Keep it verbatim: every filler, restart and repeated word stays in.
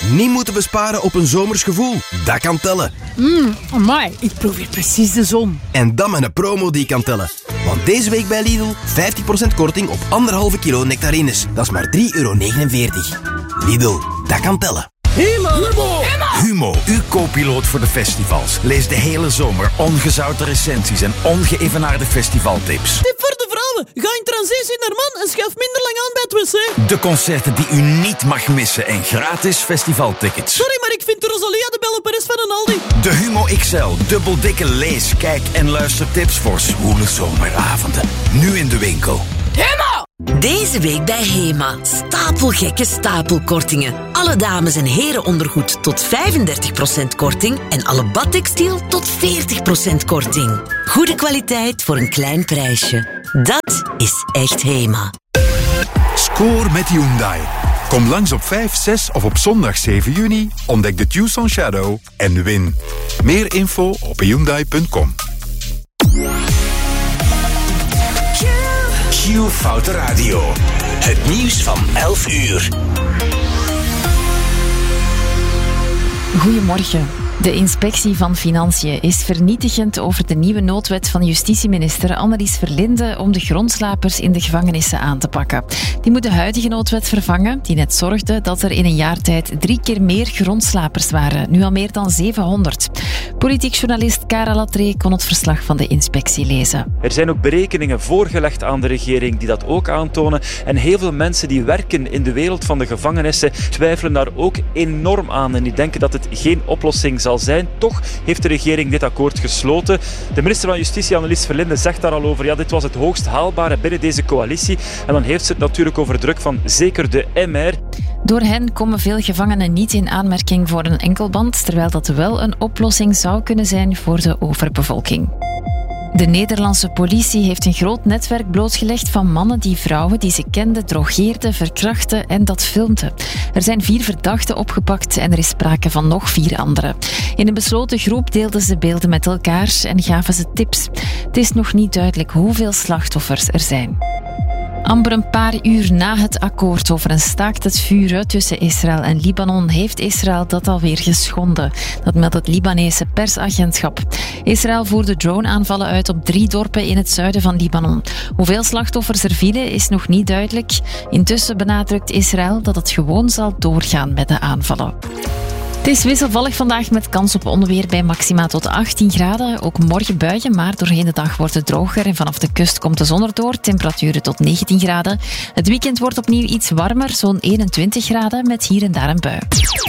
niet moeten besparen op een zomers gevoel. Dat kan tellen. Mmm, amai, ik proef hier precies de zon. En dan met een promo die kan tellen. Want deze week bij Lidl vijftig procent korting op anderhalve kilo nectarines. Dat is maar drie euro negenenveertig. Lidl, dat kan tellen. Humo! Humo! Humo, uw co-piloot voor de festivals. Lees de hele zomer ongezouten recensies en ongeëvenaarde festivaltips. Tip voor de vrouwen. Ga in transitie naar man en schuif minder lang aan bij het wc. De concerten die u niet mag missen en gratis festivaltickets. Sorry, maar ik vind de Rosalia de Belle Paris van een Aldi. De Humo X L, dubbeldikke lees, kijk en luistertips voor zwoele zomeravonden. Nu in de winkel. Humo! Deze week bij Hema. Stapelgekke stapelkortingen. Alle dames- en herenondergoed tot vijfendertig procent korting en alle badtextiel tot veertig procent korting. Goede kwaliteit voor een klein prijsje. Dat is echt Hema. Score met Hyundai. Kom langs op vijf, zes of op zondag zeven juni. Ontdek de Tucson Shadow en win. Meer info op hyundai punt com. Q-Foute Radio. Het nieuws van elf uur. Goedemorgen. De inspectie van Financiën is vernietigend over de nieuwe noodwet van justitieminister Annelies Verlinde om de grondslapers in de gevangenissen aan te pakken. Die moet de huidige noodwet vervangen, die net zorgde dat er in een jaar tijd drie keer meer grondslapers waren, nu al meer dan zevenhonderd. Politiek journalist Cara Latree kon het verslag van de inspectie lezen. Er zijn ook berekeningen voorgelegd aan de regering die dat ook aantonen. En heel veel mensen die werken in de wereld van de gevangenissen twijfelen daar ook enorm aan en die denken dat het geen oplossing zal zijn. Toch heeft de regering dit akkoord gesloten. De minister van Justitie, Annelies Verlinde, zegt daar al over, ja, dit was het hoogst haalbare binnen deze coalitie. En dan heeft ze het natuurlijk over druk van zeker de M R. Door hen komen veel gevangenen niet in aanmerking voor een enkelband, terwijl dat wel een oplossing zou kunnen zijn voor de overbevolking. De Nederlandse politie heeft een groot netwerk blootgelegd van mannen die vrouwen die ze kenden drogeerden, verkrachten en dat filmden. Er zijn vier verdachten opgepakt en er is sprake van nog vier anderen. In een besloten groep deelden ze beelden met elkaar en gaven ze tips. Het is nog niet duidelijk hoeveel slachtoffers er zijn. Amper een paar uur na het akkoord over een staakt het vuren tussen Israël en Libanon heeft Israël dat alweer geschonden. Dat meldt het Libanese persagentschap. Israël voerde drone-aanvallen uit op drie dorpen in het zuiden van Libanon. Hoeveel slachtoffers er vielen is nog niet duidelijk. Intussen benadrukt Israël dat het gewoon zal doorgaan met de aanvallen. Het is wisselvallig vandaag met kans op onweer bij maxima tot achttien graden. Ook morgen buien, maar doorheen de dag wordt het droger en vanaf de kust komt de zon erdoor. Temperaturen tot negentien graden. Het weekend wordt opnieuw iets warmer, zo'n eenentwintig graden met hier en daar een bui.